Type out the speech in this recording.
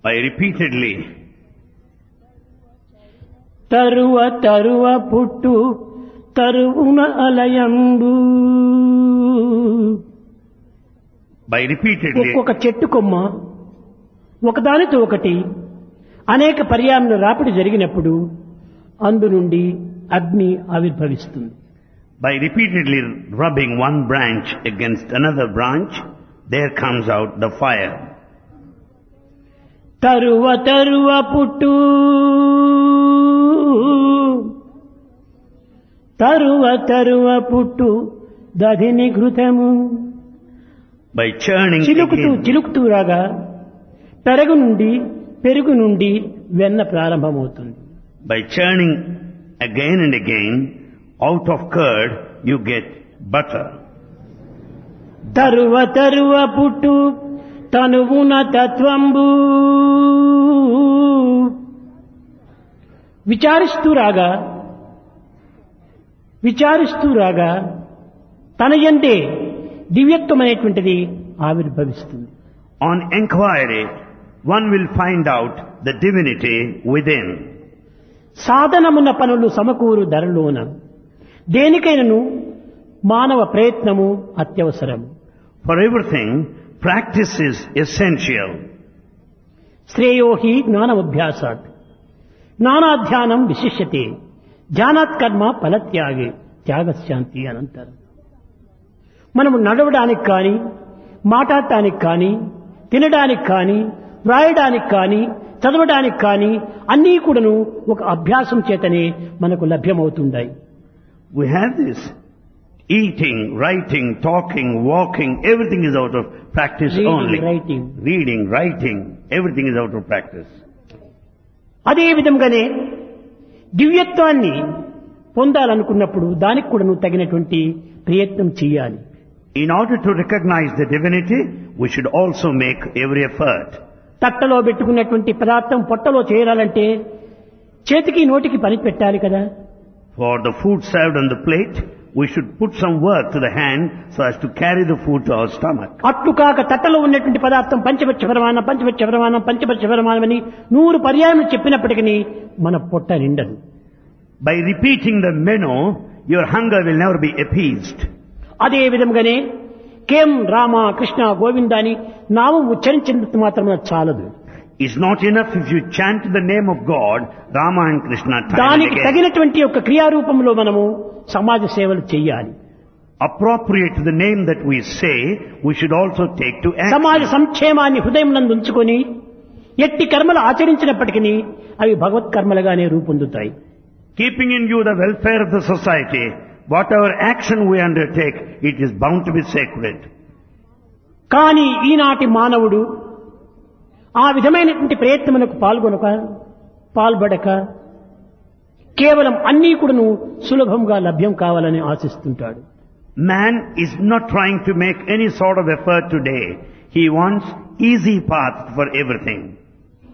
by repeatedly. తరువ తరువ పుట్టు తరువున అలయంబు. By repeatedly. ఒక్కొక్క చెట్టు కొమ్మ ఒకదానితో ఒకటి అనేక పర్యాయములు రాపిడి జరిగినప్పుడు అందు నుండి అగ్ని ఆవిర్భవిస్తుంది. By repeatedly rubbing one branch against another branch, there comes out the fire. తరువ తరువ పుట్టు తరువ తరువ పుట్టు దధిని ఘృతము. By churning చిలుకుతూ again, చిలుకుతూ రాగా పెరుగు నుండి వెన్న ప్రారంభమవుతుంది. by churning again and again, out of curd you get butter. తరువ తరువ పుట్టు తనువున తత్వంబు. విచారిస్తూ రాగా తన యందే దివ్యత్వం అనేటువంటిది ఆవిర్భవిస్తుంది. On inquiry, one will find out the divinity within. సాధనమున్న పనులు సమకూరు ధరలోన దేనికైనను మానవ ప్రయత్నము అత్యవసరం. For everything, practice is essential. శ్రేయోహి జ్ఞానమభ్యాసాత్ జ్ఞానాధ్యానం విశిష్యతే ధ్యానాత్ కర్మ ఫలత్యాగే త్యాగశాంతి అనంతరం. మనము నడవడానికి కానీ, మాట్లాడటానికి కానీ, తినడానికి కానీ, వ్రాయడానికి కానీ, చదవడానికి కానీ అన్నీ కూడాను ఒక అభ్యాసం చేతనే మనకు లభ్యమవుతుంటాయి. We have this eating, writing, talking, walking, everything is out of practice only. Reading, writing, everything is out of practice. అదే విధంగానే దివ్యత్వాన్ని పొందాలనుకున్నప్పుడు దానికి కూడా నువ్వు తగినటువంటి ప్రయత్నం చేయాలి. In order to recognize the divinity, we should also make every effort. తట్టలో పెట్టుకున్నటువంటి పదార్థం పొట్టలో చేరాలంటే చేతికి నోటికి పని పెట్టాలి కదా. For the food served on the plate, we should put some work to the hand so as to carry the food to our stomach. అట్లు కాక తట్టలో ఉన్నటువంటి పదార్థం పంచపక్ష ప్రమాణం అని 100 పర్యాయం చెప్పినప్పటికీ మన పొట్ట నిండదు. By repeating the menu, your hunger will never be appeased. అదే విధంగానే కేం రామ కృష్ణ గోవింద అని నామం ఉచ్చరించినంత మాత్రమే చాలదు. It's not enough if you chant the name of God, Rama and Krishna time and దానికి again. తగినటువంటి ఒక క్రియారూపంలో మనము సమాజ సేవలు చేయాలి. Appropriate to the name that we say, we should also take to action. సమాజ సంక్షేమాన్ని హృదయం నందు ఉంచుకొని ఎట్టి కర్మలు ఆచరించినప్పటికీ అవి భగవత్ కర్మలుగానే రూపొందుతాయి. Keeping in view the welfare of the society, whatever action we undertake, it is bound to be sacred. కానీ ఈనాటి మానవుడు ఆ విధమైనటువంటి ప్రయత్నములకు పాల్పడక కేవలం అన్నీ కూడాను సులభంగా లభ్యం కావాలని ఆశిస్తుంటాడు. Man is not trying to make any sort of effort today. He wants easy path for everything.